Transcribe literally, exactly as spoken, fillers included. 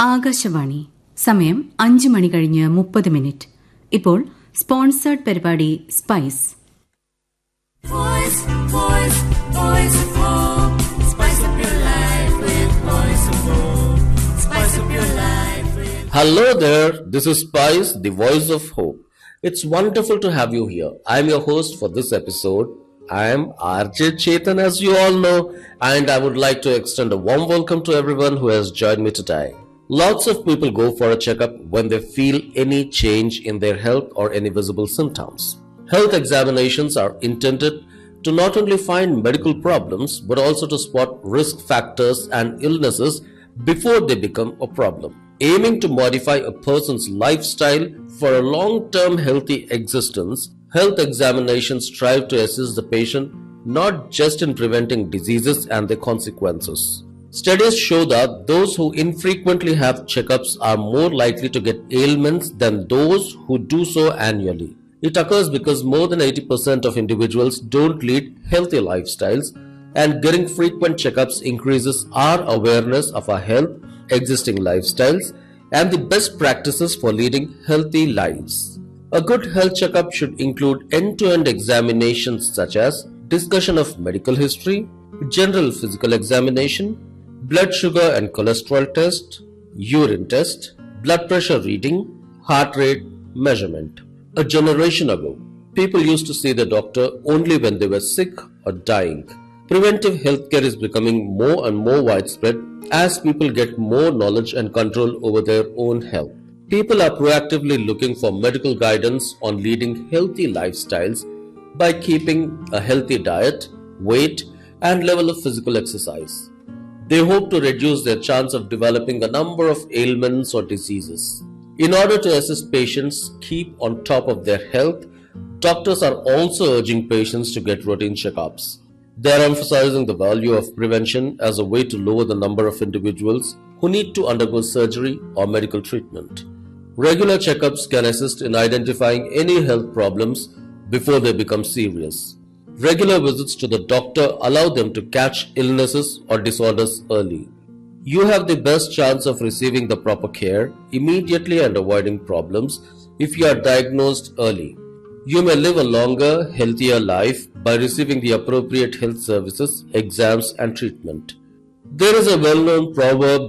ആകാശവാണി. സമയം അഞ്ച് മണി കഴിഞ്ഞ് മുപ്പത് മിനിറ്റ്. ഇപ്പോൾ സ്പോൺസേർഡ് പരിപാടി spice. Hello there, this is Spice, the voice of hope. It's wonderful to have you here. I'm your host for this episode. I'm R J Chetan, as you all know, and I would like to extend a warm welcome to everyone who has joined me today. Lots of people go for a checkup when they feel any change in their health or any visible symptoms. Health examinations are intended to not only find medical problems but also to spot risk factors and illnesses before they become a problem. Aiming to modify a person's lifestyle for a long-term healthy existence, health examinations strive to assist the patient not just in preventing diseases and their consequences. Studies show that those who infrequently have checkups are more likely to get ailments than those who do so annually. It occurs because more than eighty percent of individuals don't lead healthy lifestyles, and getting frequent checkups increases our awareness of our health, existing lifestyles, and the best practices for leading healthy lives. A good health checkup should include end-to-end examinations such as discussion of medical history, general physical examination, blood sugar and cholesterol test, urine test, blood pressure reading, heart rate measurement. A generation ago, people used to see the doctor only when they were sick or dying. Preventive healthcare is becoming more and more widespread as people get more knowledge and control over their own health. People are proactively looking for medical guidance on leading healthy lifestyles by keeping a healthy diet, weight, and level of physical exercise. They hope to reduce their chance of developing a number of ailments or diseases. In order to assist patients keep on top of their health, doctors are also urging patients to get routine checkups. They are emphasizing the value of prevention as a way to lower the number of individuals who need to undergo surgery or medical treatment. Regular checkups can assist in identifying any health problems before they become serious. Regular visits to the doctor allow them to catch illnesses or disorders early. You have the best chance of receiving the proper care immediately and avoiding problems if you are diagnosed early. You may live a longer, healthier life by receiving the appropriate health services, exams, and treatment. There is a well-known proverb